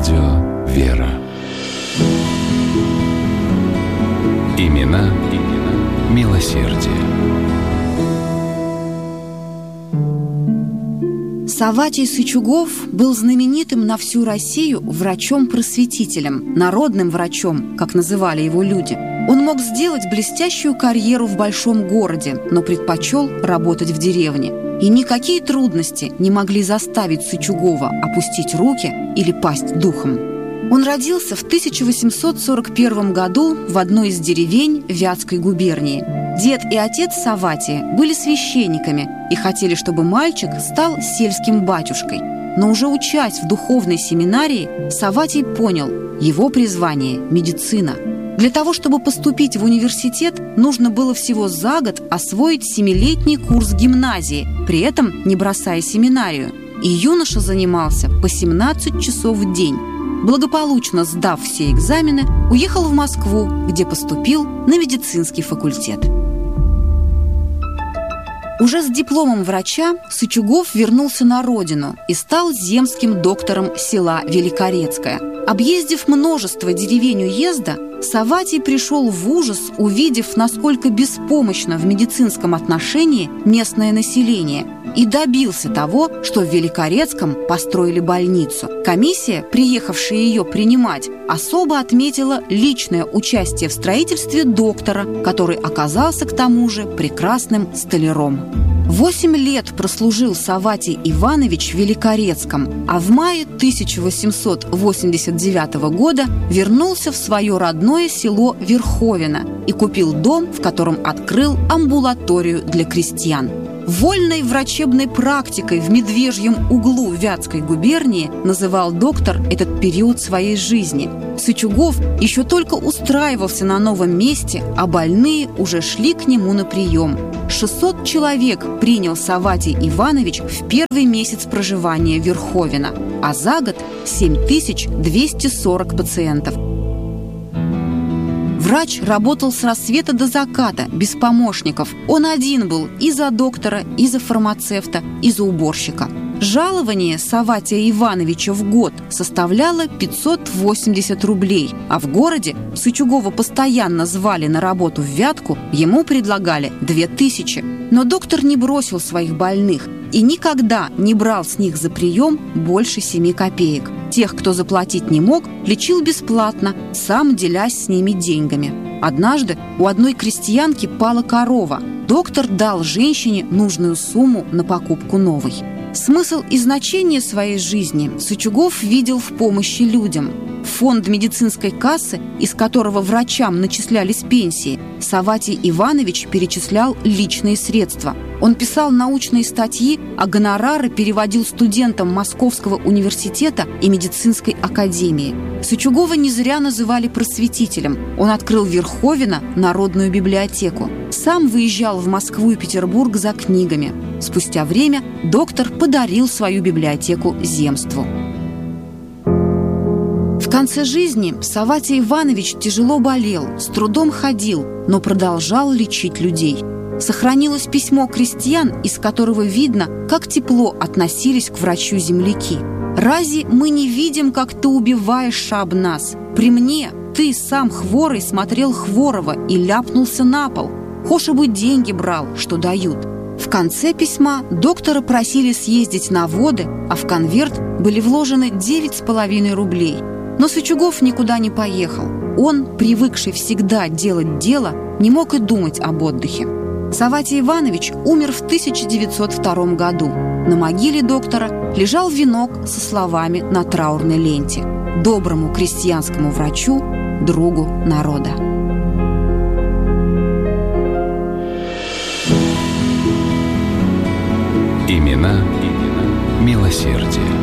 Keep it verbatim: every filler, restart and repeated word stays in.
Радио «Вера». Имена, имена милосердия. Савватий Сычугов был знаменитым на всю Россию врачом-просветителем, народным врачом, как называли его люди. Он мог сделать блестящую карьеру в большом городе, но предпочел работать в деревне. И никакие трудности не могли заставить Сычугова опустить руки или пасть духом. Он родился в тысяча восемьсот сорок первом году в одной из деревень Вятской губернии. Дед и отец Савватия были священниками и хотели, чтобы мальчик стал сельским батюшкой. Но уже учась в духовной семинарии, Савватий понял – его призвание – медицина. Для того, чтобы поступить в университет, нужно было всего за год освоить семилетний курс гимназии, при этом не бросая семинарию. И юноша занимался по семнадцать часов в день. Благополучно сдав все экзамены, уехал в Москву, где поступил на медицинский факультет. Уже с дипломом врача Сычугов вернулся на родину и стал земским доктором села Великорецкое. Объездив множество деревень уезда, Савватий пришел в ужас, увидев, насколько беспомощно в медицинском отношении местное население, и добился того, что в Великорецком построили больницу. Комиссия, приехавшая ее принимать, особо отметила личное участие в строительстве доктора, который оказался к тому же прекрасным столяром. Восемь лет прослужил Савватий Иванович в Великорецком, а в мае тысяча восемьсот восемьдесят девятого года вернулся в свое родное село Верховино и купил дом, в котором открыл амбулаторию для крестьян. Вольной врачебной практикой в Медвежьем углу Вятской губернии называл доктор этот период своей жизни. Сычугов еще только устраивался на новом месте, а больные уже шли к нему на прием. шестьсот человек принял Савватий Иванович в первый месяц проживания в Верховино, а за год семь тысяч двести сорок пациентов. Врач работал с рассвета до заката, без помощников. Он один был и за доктора, и за фармацевта, и за уборщика. Жалование Савватия Ивановича в год составляло пятьсот восемьдесят рублей, а в городе Сычугова постоянно звали на работу в Вятку, ему предлагали две тысячи. Но доктор не бросил своих больных и никогда не брал с них за прием больше семи копеек. Тех, кто заплатить не мог, лечил бесплатно, сам делясь с ними деньгами. Однажды у одной крестьянки пала корова. Доктор дал женщине нужную сумму на покупку новой. Смысл и значение своей жизни Сычугов видел в помощи людям. Фонд медицинской кассы, из которого врачам начислялись пенсии, Савватий Иванович перечислял личные средства. Он писал научные статьи, а гонорары переводил студентам Московского университета и медицинской академии. Сычугова не зря называли просветителем. Он открыл в Верховино народную библиотеку. Сам выезжал в Москву и Петербург за книгами. Спустя время доктор подарил свою библиотеку земству. В конце жизни Савватий Иванович тяжело болел, с трудом ходил, но продолжал лечить людей. Сохранилось письмо крестьян, из которого видно, как тепло относились к врачу земляки. «Рази мы не видим, как ты убиваешь об нас. При мне ты сам хворый смотрел хворого и ляпнулся на пол. Хоша бы деньги брал, что дают». В конце письма доктора просили съездить на воды, а в конверт были вложены девять с половиной рублей. Но Сычугов никуда не поехал. Он, привыкший всегда делать дело, не мог и думать об отдыхе. Савватий Иванович умер в тысяча девятьсот втором году. На могиле доктора лежал венок со словами на траурной ленте: «Доброму крестьянскому врачу, другу народа». Имена, имена милосердия.